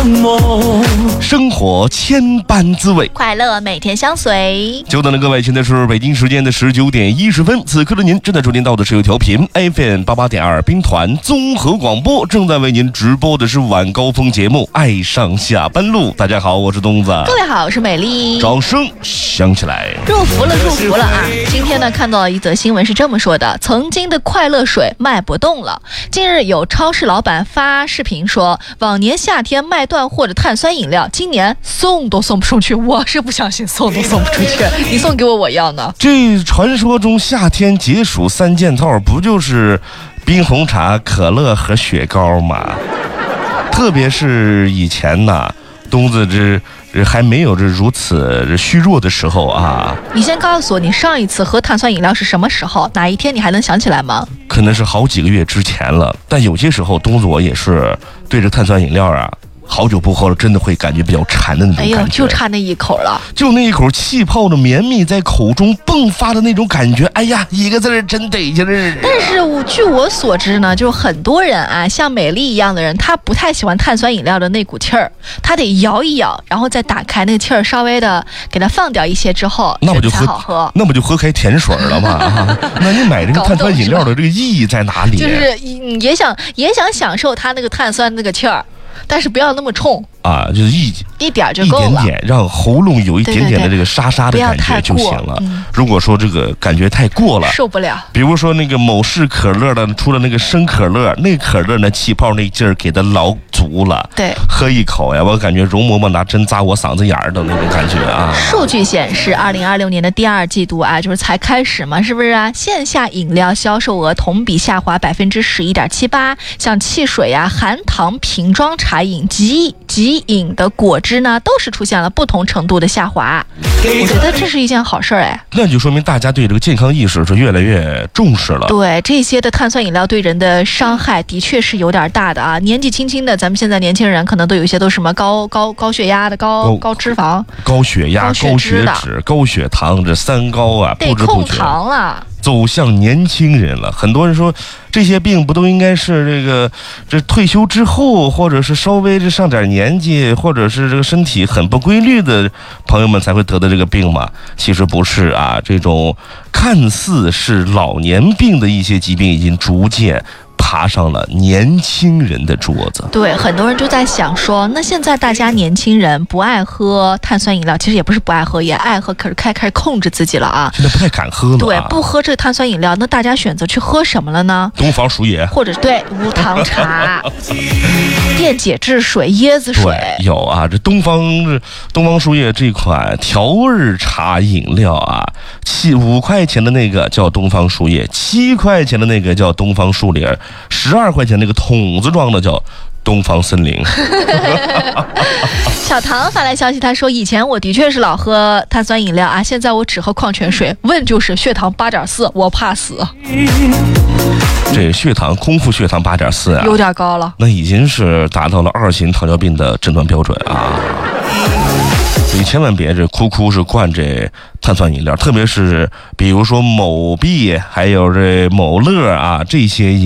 梦。 生活千般滋味， 快乐每天相随。 久等的各位，现在是北京时间的19点10分，此刻的您正在收听到的是由调频 FM 88.2兵团综合广播正在为您直播的是晚高峰节目《爱上下班路》。大家好，我是东子。 各位好，我是美丽。 掌声响起来！ 入伏了啊！今天呢，看到一则新闻是这么说的：曾经的快乐水卖不动了。近日有超市老板发视频说，往年夏天卖断货的碳酸饮料，今年送都送不出去。我是不相信送都送不出去，你送给我要呢。 这传说中夏天解暑三件套，不就是冰红茶、可乐和雪糕吗？特别是以前呢，东子这还没有这如此虚弱的时候啊。 你先告诉我，你上一次喝碳酸饮料是什么时候？哪一天？你还能想起来吗？ 可能是好几个月之前了，但有些时候东子我也是对着碳酸饮料啊，好久不喝了，真的会感觉比较馋的那种感觉。 哎呦，就差那一口了， 就那一口气泡的绵密在口中迸发的那种感觉，哎呀，一个字儿真得劲儿。 但是据我所知呢，就是很多人啊，像美丽一样的人，他不太喜欢碳酸饮料的那股气儿，他得摇一摇，然后再打开那个气儿，稍微的给它放掉一些之后， 那不就才好喝。 那不就喝开甜水了吗？那你买这个碳酸饮料的这个意义在哪里？ 就是也想享受它那个碳酸那个气儿，但是不要那么冲啊，就是一点就够了， 一点点让喉咙有一点点的这个沙沙的感觉就行了。如果说这个感觉太过了， 受不了。 比如说那个某市可乐的出了那个生可乐，那可乐呢气泡那劲儿给它老足了， 对， 喝一口呀，我感觉容嬷嬷拿针扎我嗓子眼儿的那种感觉啊。 数据显示，2026年的第二季度啊，就是才开始嘛，是不是啊？线下饮料销售额同比下滑11.78%，像汽水啊、含糖瓶装茶饮、即饮的果汁呢，都是出现了不同程度的下滑。我觉得这是一件好事哎。 那就说明大家对这个健康意识是越来越重视了。 对，这些的碳酸饮料对人的伤害的确是有点大的啊。年纪轻轻的，咱们现在年轻人可能都有一些都什么高血压的、高脂肪、 高血压、高血脂、高血糖，这三高啊，不知不觉得控糖了。 走向年轻人了，很多人说这些病不都应该是这退休之后，或者是稍微上点年纪，或者是这个身体很不规律的朋友们才会得的这个病吗？其实不是啊，这种看似是老年病的一些疾病，已经逐渐爬上了年轻人的桌子。 对，很多人就在想说，那现在大家年轻人不爱喝碳酸饮料，其实也不是不爱喝，也爱喝，可是开始控制自己了啊。 现在不太敢喝了。 对，不喝这个碳酸饮料，那大家选择去喝什么了呢？ 东方树叶， 或者对无糖茶、电解质水、椰子水。 对，有啊，这东方树叶这款调味茶饮料啊，5块钱的那个叫东方树叶，7块钱的那个叫东方树林，12块钱那个桶子装的叫东方森林。 小唐发来消息，他说以前我的确是老喝碳酸饮料啊，现在我只喝矿泉水，问就是血糖8.4，我怕死。 这空腹血糖8.4啊， 有点高了， 那已经是达到了2型糖尿病的诊断标准啊。所以千万别这哭是灌这碳酸饮料，特别是比如说某碧还有这某乐啊这些